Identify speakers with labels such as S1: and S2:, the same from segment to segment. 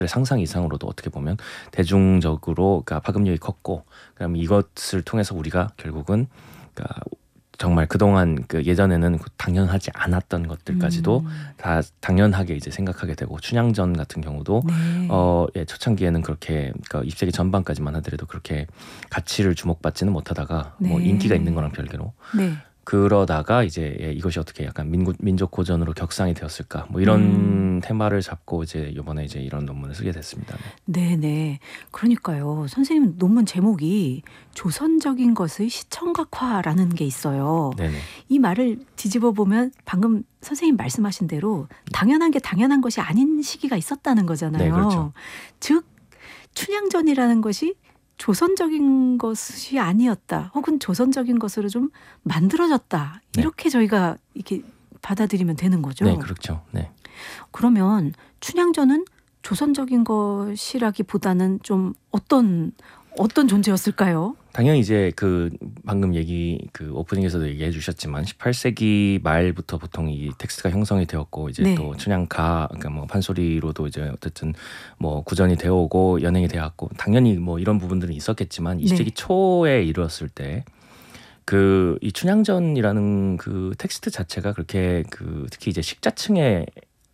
S1: 상상 이상으로도 어떻게 보면 대중적으로 그러니까 파급력이 컸고, 그럼 이것을 통해서 우리가 결국은 그러니까 정말 그동안 그 예전에는 당연하지 않았던 것들까지도 다 당연하게 이제 생각하게 되고, 춘향전 같은 경우도
S2: 네.
S1: 예, 초창기에는 그렇게 그러니까 20세기 전반까지만 하더라도 그렇게 가치를 주목받지는 못하다가 뭐
S2: 네.
S1: 인기가 있는 거랑 별개로
S2: 네.
S1: 그러다가 이제 예, 이것이 어떻게 약간 민족 고전으로 격상이 되었을까, 뭐 이런 테마를 잡고 이제 이번에 이제 이런 논문을 쓰게 됐습니다.
S2: 네네. 그러니까요. 선생님 논문 제목이 조선적인 것의 시청각화라는 게 있어요.
S1: 네네.
S2: 이 말을 뒤집어 보면 방금 선생님 말씀하신 대로 당연한 게 당연한 것이 아닌 시기가 있었다는 거잖아요.
S1: 네, 그렇죠.
S2: 즉 춘향전이라는 것이 조선적인 것이 아니었다, 혹은 조선적인 것으로 좀 만들어졌다,
S1: 네.
S2: 이렇게 저희가 이렇게 받아들이면 되는 거죠.
S1: 네, 그렇죠. 네.
S2: 그러면 춘향전은 조선적인 것이라기보다는 좀 어떤 존재였을까요?
S1: 당연히 이제 그 방금 그 오프닝에서도 얘기해 주셨지만 18세기 말부터 보통 이 텍스트가 형성이 되었고, 이제
S2: 네.
S1: 또 춘향가, 그러니까 뭐 판소리로도 이제 어쨌든 뭐 구전이 되어 오고 연행이 되어 왔고, 당연히 뭐 이런 부분들은 있었겠지만 20세기 초에 이르렀을 때 그 이 춘향전이라는 그 텍스트 자체가 그렇게 그 특히 이제 식자층의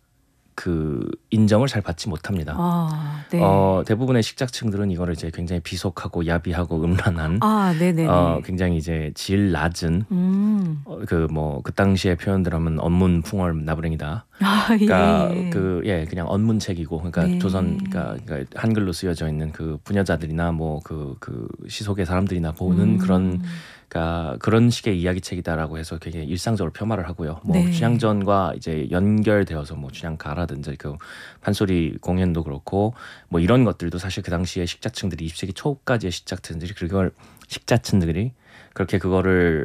S1: 그 인정을 잘 받지 못합니다.
S2: 아, 네.
S1: 대부분의 식자층들은 이거를 이제 굉장히 비속하고 야비하고 음란한
S2: 아, 네네네.
S1: 굉장히 이제 질 낮은 그 당시의 표현들하면 언문풍월 나부랭이다.
S2: 아,
S1: 그러니까
S2: 예.
S1: 그냥 언문책이고, 그러니까
S2: 네.
S1: 그러니까 한글로 쓰여져 있는 그 부녀자들이나 뭐 그 시속의 사람들이나 보는 그런, 그러니까 그런 식의 이야기책이다라고 해서 되게 일상적으로 폄하를 하고요. 뭐
S2: 네.
S1: 춘향전과 이제 연결되어서 뭐 춘향가라든지 그 판소리 공연도 그렇고 뭐 이런 것들도 사실 그 당시에 식자층들이 20세기 초까지의 식자층들이 그렇게 그거를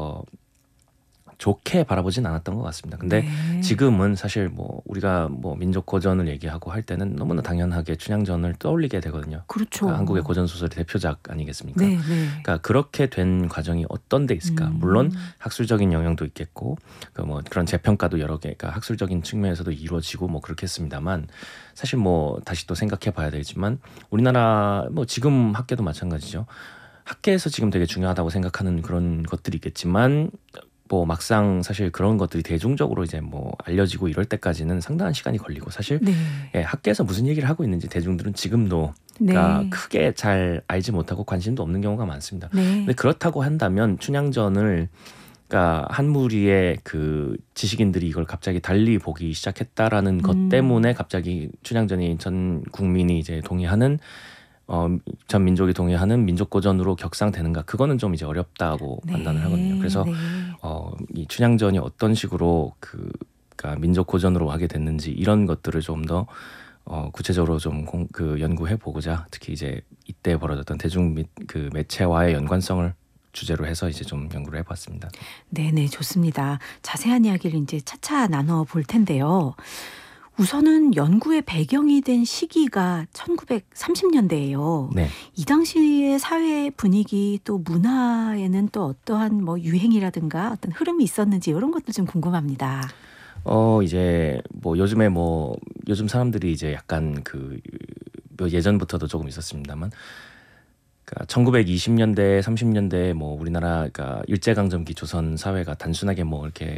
S1: 좋게 바라보진 않았던 것 같습니다. 근데
S2: 네.
S1: 지금은 사실 뭐 우리가 뭐 민족 고전을 얘기하고 할 때는 너무나 당연하게 춘향전을 떠올리게 되거든요.
S2: 그렇죠.
S1: 그러니까 한국의 고전 소설의 대표작 아니겠습니까?
S2: 네.
S1: 그러니까 그렇게 된 과정이 어떤 데 있을까? 물론 학술적인 영향도 있겠고, 그 뭐 그런 재평가도 여러 개, 그러니까 학술적인 측면에서도 이루어지고 뭐 그렇겠습니다만, 사실 뭐 다시 또 생각해-봐야 되지만 우리나라 뭐 지금 학계도 마찬가지죠. 학계에서 지금 되게 중요하다고 생각하는 그런 것들이 있겠지만, 뭐 막상 사실 그런 것들이 대중적으로 이제 뭐 알려지고 이럴 때까지는 상당한 시간이 걸리고, 사실
S2: 네.
S1: 예, 학계에서 무슨 얘기를 하고 있는지 대중들은 지금도
S2: 네.
S1: 그러니까 크게 잘 알지 못하고 관심도 없는 경우가 많습니다.
S2: 네.
S1: 근데 그렇다고 한다면 춘향전을 그러니까 한 무리의 그 지식인들이 이걸 갑자기 달리 보기 시작했다라는 것 때문에 갑자기 춘향전이 전 국민이 이제 동의하는 전 민족이 동의하는 민족 고전으로 격상되는가, 그거는 좀 이제 어렵다고 판단을 하거든요. 그래서 이 춘향전이 어떤 식으로 그러니까 민족 고전으로 하게 됐는지 이런 것들을 좀 더 구체적으로 좀 연구해 보고자, 특히 이제 이때 벌어졌던 대중 및 그 매체와의 연관성을 주제로 해서 이제 좀 연구를 해봤습니다.
S2: 네네, 좋습니다. 자세한 이야기를 이제 차차 나눠 볼 텐데요. 우선은 연구의 배경이 된 시기가 1930년대예요.
S1: 네.
S2: 이 당시의 사회 분위기 또 문화에는 또 어떠한 뭐 유행이라든가 어떤 흐름이 있었는지 이런 것들 좀 궁금합니다.
S1: 이제 뭐 요즘 사람들이 이제 약간 뭐 예전부터도 조금 있었습니다만, 그러니까 1920년대, 30년대 뭐 우리나라 그러니까 일제강점기 조선 사회가 단순하게 뭐 이렇게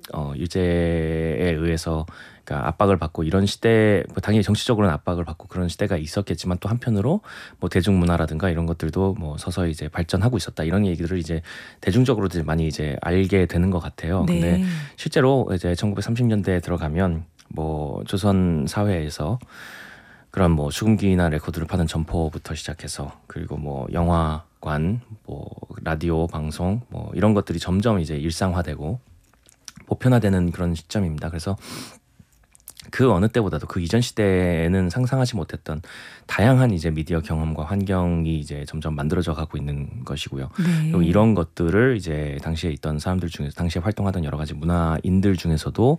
S1: 일제에 의해서 그러니까 압박을 받고 이런 시대, 뭐 당연히 정치적으로는 압박을 받고 그런 시대가 있었겠지만, 또 한편으로 뭐 대중문화라든가 이런 것들도 뭐 서서히 이제 발전하고 있었다, 이런 얘기들을 이제 대중적으로 많이 이제 알게 되는 것 같아요.
S2: 네.
S1: 근데 실제로 이제 1930년대에 들어가면 뭐 조선 사회에서 그런 뭐 수금기나 레코드를 파는 점포부터 시작해서, 그리고 뭐 영화관, 뭐 라디오 방송, 뭐 이런 것들이 점점 이제 일상화되고 보편화되는 그런 시점입니다. 그래서 그 어느 때보다도 그 이전 시대에는 상상하지 못했던 다양한 이제 미디어 경험과 환경이 이제 점점 만들어져 가고 있는 것이고요.
S2: 네.
S1: 그리고 이런 것들을 이제 당시에 있던 사람들 중에서, 당시에 활동하던 여러 가지 문화인들 중에서도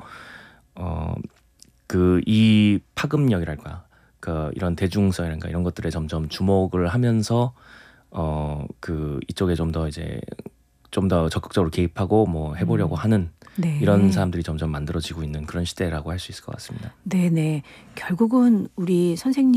S1: 이 파급력이랄까, 이런 대중성이랄까, 이런 것들에 점점 주목을 하면서 이쪽에 좀 더 적극적으로 개입하고 뭐 해보려고 하는
S2: 네.
S1: 이런 사람들이 점점 만들어지고 있는 그런 시대라고 할 수 있을 것 같습니다.
S2: 네네. 결국은 우리 선생님